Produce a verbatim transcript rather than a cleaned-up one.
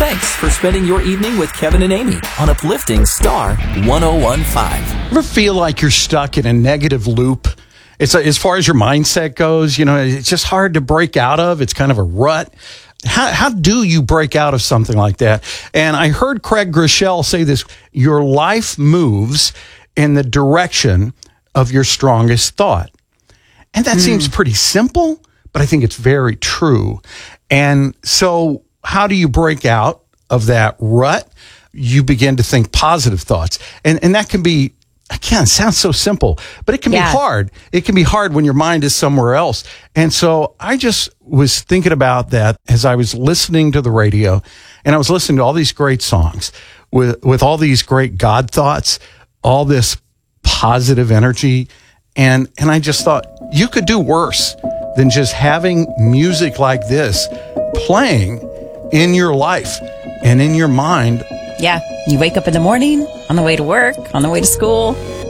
Thanks for spending your evening with Kevin and Amy on Uplifting Star one oh one point five. Ever feel like you're stuck in a negative loop? It's a, as far as your mindset goes, you know, it's just hard to break out of. It's kind of a rut. How, how do you break out of something like that? And I heard Craig Groeschel say this: your life moves in the direction of your strongest thought. And that mm. seems pretty simple, but I think it's very true. And so how do you break out of that rut? You begin to think positive thoughts. And and that can be, again, sounds so simple, but it can yeah. be hard. It can be hard when your mind is somewhere else. And so I just was thinking about that as I was listening to the radio, and I was listening to all these great songs with, with all these great God thoughts, all this positive energy. And, and I just thought you could do worse than just having music like this playing in your life and in your mind. Yeah. You wake up in the morning, on the way to work, on the way to school.